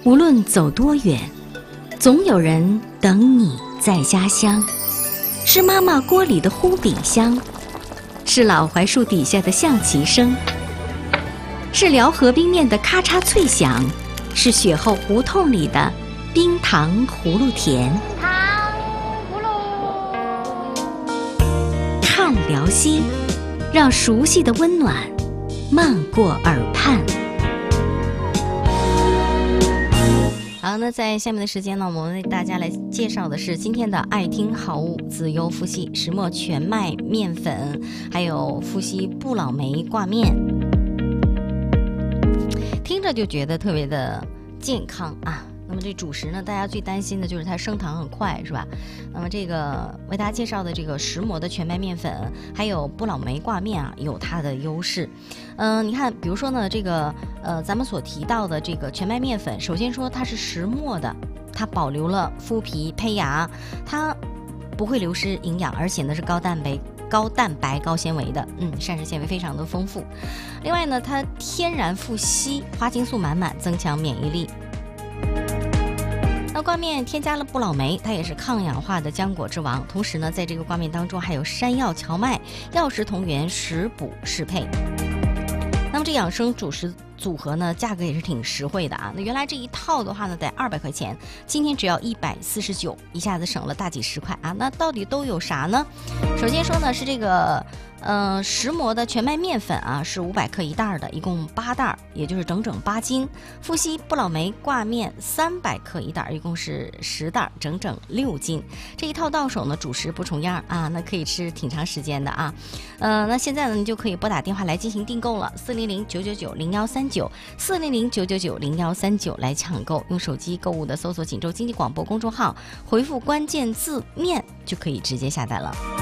无论走多远，总有人等你在家乡。是妈妈锅里的烀饼香，是老槐树底下的象棋声，是辽河冰面的咔嚓脆响，是雪后胡同里的冰糖葫芦甜。 糖葫芦， 看辽西，让熟悉的温暖漫过耳畔。好，那在下面的时间呢，我们为大家来介绍的是今天的爱听好物自由富硒石磨全麦面粉，还有富硒不老梅挂面。听着就觉得特别的健康啊。那么这主食呢，大家最担心的就是它升糖很快，是吧？那么这个为大家介绍的这个石磨的全麦面粉，还有不老梅挂面啊，有它的优势。你看，比如说呢，这个咱们所提到的这个全麦面粉，首先说它是石磨的，它保留了麸皮胚芽，它不会流失营养，而且呢是高蛋白、高纤维的，膳食纤维非常的丰富。另外呢，它天然富硒，花青素满满，增强免疫力。那挂面添加了不老梅，它也是抗氧化的浆果之王。同时呢，在这个挂面当中还有山药、荞麦、药食同源，食补适配。那么这养生主食组合呢，价格也是挺实惠的啊。那原来这一套的话呢，得200块钱，今天只要149，一下子省了大几十块啊。那到底都有啥呢？首先说呢，是这个石磨的全麦面粉啊，是500克一袋的，一共8袋，也就是整整8斤。富硒不老梅挂面300克一袋，一共是10袋，整整6斤。这一套到手呢，主食不重样啊，那可以吃挺长时间的啊。那现在呢，你就可以拨打电话来进行订购了，400-999-0139，400-999-0139来抢购。用手机购物的搜索锦州经济广播公众号，回复关键字面就可以直接下单了。